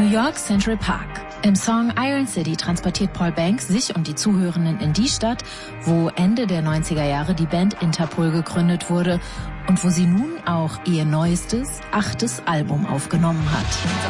New York Central Park. Im Song Iron City transportiert Paul Banks sich und die Zuhörenden in die Stadt, wo Ende der 90er Jahre die Band Interpol gegründet wurde und wo sie nun auch ihr neuestes, 8. Album aufgenommen hat.